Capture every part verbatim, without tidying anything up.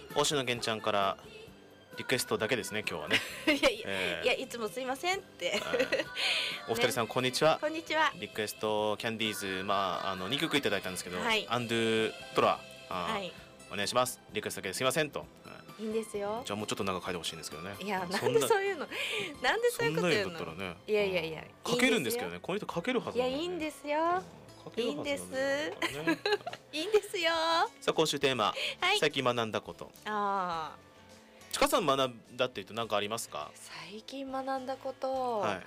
星野源ちゃんからリクエストだけですね今日はね。 いやいや、 えーいやいつもすいませんってお二人さん、こんにちは。 こんにちは。 リクエストキャンディーズ、まあ、あのにきょくいただいたんですけど、 はいアンドゥトラ、あ、 はい、 お願いします。リクエストだけですいませんと、 いいんですよ。 じゃあもうちょっと長く書いてほしいんですけどね。 いや、なんそんなでそういうのなんでそういうこと言うそんなん言うんだの。 ったらね、 いやいやいや、 書けるんですけどね。この人書けるはずいや、 なのにね。 いいんですよ、 書けるはずなんだよね。 いいんですよ。 さあ今週テーマ、 はい、 最近学んだこと。 ああ、 ちかさん学んだって言うと何かありますか？ 最近学んだこと、 はい、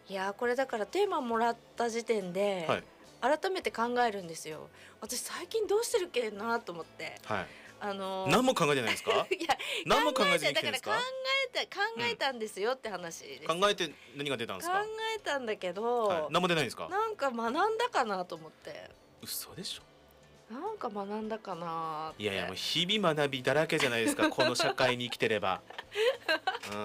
いやこれだからテーマもらった時点で、 はい改めて考えるんですよ。私最近どうしてるっけなと思って、 はい、 あのー、 何も考えてないですか？ いや何も考えずにだから考生きてるんですか？ えた考えたんですよって話です、 考えて何が出たんです考か？ えたんだけど、 はい、何も出ないんですか？ なんか学んだかなと思って。 嘘でしょ。 なんか学んだかなって。 いやいやもう日々学びだらけじゃないですかこの社会に生きてれば。うん、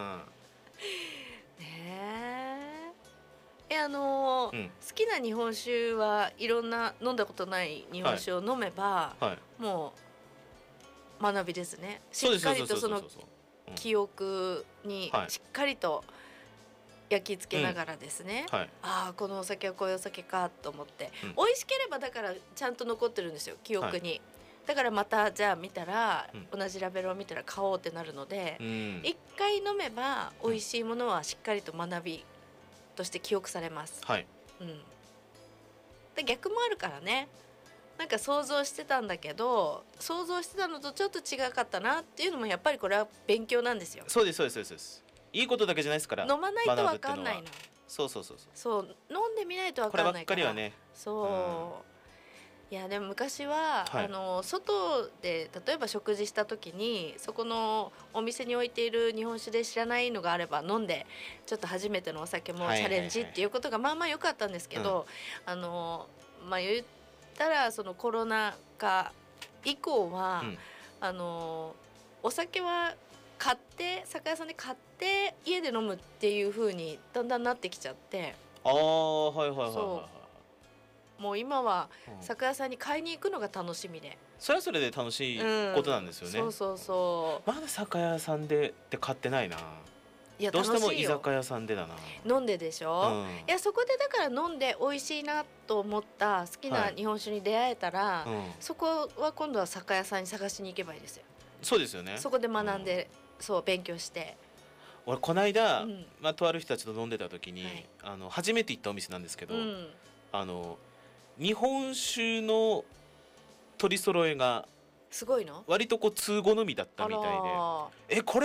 ねえ、えあのーうん、 好きな日本酒はいろんな飲んだことない日本酒を飲めば、 はい、 もう学びですね。しそうですっかりとそのそうそうそうそううん記憶にはいしっかりと焼き付けながらですね、 はい、 ああこのお酒はこういうお酒かと思って、 うん美味しければだからちゃんと残ってるんですよ記憶に、だからまたじゃあ見たら、 うん同じラベルを見たら買おうってなるので、 うん一回飲めば美味しいものはしっかりと学びとして記憶されます、 はい、 うん、で逆もあるからね。なんか想像してたんだけど想像してたのとちょっと違かったなっていうのもやっぱりこれは勉強なんですよ。 そうですそうですそうです。いいことだけじゃないですから。 飲まないと分かんないの。 そうそうそうそう。 そう飲んでみないと分こればっかんないから。 かりはね。 そう、いやでも昔は、 はいあの外で例えば食事した時にそこのお店に置いている日本酒で知らないのがあれば飲んでちょっと初めてのお酒もチャレンジっていうことがまあまあ良かったんですけど、あのまあ言ったらそのコロナ禍以降は、 うんあのお酒は買って酒屋さんで買って家で飲むっていう風にだんだんなってきちゃって、 ああはいはいはいはいそはもう今はうん酒屋さんに買いに行くのが楽しみで、 い。それはそれで楽しいことなんですよね。 そうそうそう、 まだ酒屋さんでって買ってないな。 いやどうしても楽しいよ。 居酒屋さんでだな。 飲んででしょ、 うんいやそこでだから飲んで美味しいなと思った好きはない日本酒に出会えたら、 うんそこは今度は酒屋さんに探しに行けばいいですよ。 そうですよね。 そこで学んで、そう勉強して、 俺この間、 うんまあ、とある人たちと飲んでた時に、 はい、 あの初めて行ったお店なんですけど、 うん、 あの日本酒の取り揃えがすごいの割とこう通好みだったみたいで、 あらえこれ